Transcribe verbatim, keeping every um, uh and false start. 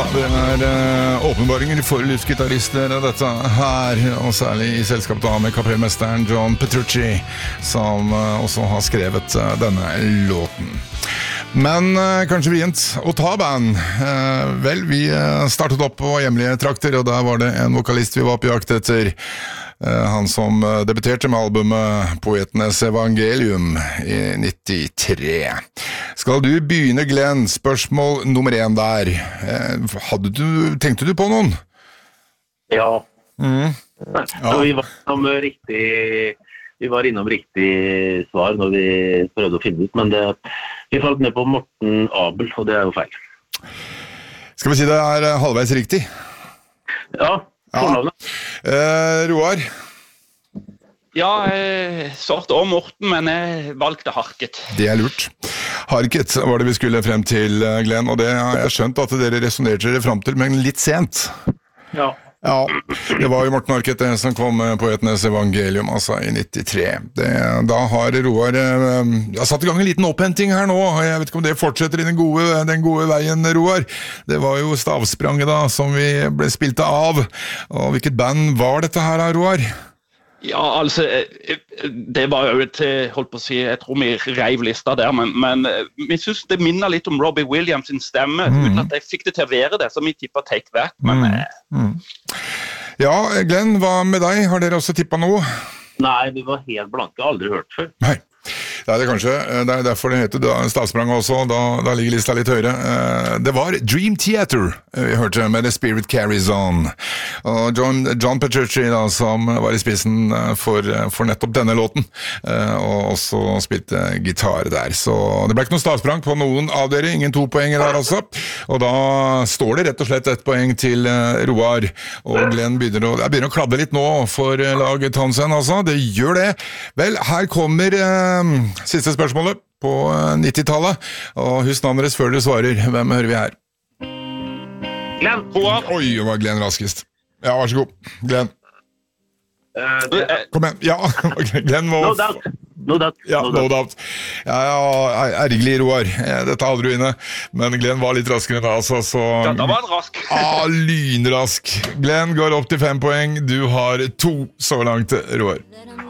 det er uh, åpenbaringer for luftgitarister dette her, og særlig i selskap da med kapellmesteren John Petrucci, som uh, også har skrevet uh, denne låten. Men uh, kanskje vrient å ta band. Uh, vel, vi uh, startet opp på hjemlige trakter, og der var det en vokalist vi var på jakt etter. Uh, han som uh, debuterte med albumet Poetenes Evangelium i nittitre. Skal du begynne, Glenn? Spørsmål nummer én der. Uh, hadde du, tenkte du på noen? Ja. Mm. Ja. Vi var innom riktig, vi var innom riktig svar når vi prøvde å finne ut, men det, vi falt ned på Morten Abel, og det er jo feil. Skal vi si det er halvveis riktig? Ja. Ja. Eh, Roar? Ja, jeg svarte om Morten, men jeg valgte Harket. Det er lurt. Harket var det vi skulle frem til, Glenn, og det har jeg skjønt at dere resonerte dere frem til, men litt sent. Ja. Ja, det var jo Morten Harket som kom på Poetenes Evangelium, altså i nittitre. Det, da har Roar jeg har satt i gang en liten opphenting her nå, jeg vet ikke om det fortsetter i den gode, den gode veien, Roar. Det var jo Stavspranget da, som vi ble spilt av, og hvilket band var dette her, Roar? Ja, altså, det var jo et, holdt på å si, jeg tror vi reiv lista der, men, men vi synes det minner litt om Robbie Williams sin stemme, mm. uten at jeg fikk det til å være det, så vi tippet Take That, men... Mm. Mm. Ja, Glenn, hva med deg? Har dere også tippet noe? Nei, vi var helt blanke, aldri hørt før. Nei. Det er det kanskje, det er derfor det heter Stavsprang også, da, da ligger lista litt høyere. Det var Dream Theater vi hørte med The Spirit Carries On, og John, John Petrucci da, som var i spissen for, for nettopp denne låten, og også spilte gitar der. Så det ble ikke noe Stavsprang på noen av dere, ingen to poenger der altså, og da står det rett og slett et poeng til Roar, og Glenn begynner å, jeg begynner å kladde litt nå for laget Hansen, altså, det gjør det. Vel, her kommer siste spørsmålet på nittitallet, og husk navnet deres før dere svarer. Hvem hører vi her? Glenn. Oi, det var Glenn raskest. Ja, vær så god. Glenn. Uh, det... Kom igjen. Ja, Glenn må... No doubt. No doubt. Ja, no doubt. Ja, ja, ergerlig, Roar. Dette hadde du inne. Men Glenn var litt raskere da, altså, så... Ja, da var han rask. Ah, lynrask. Glenn går opp til fem poeng. Du har to så langt, Roar.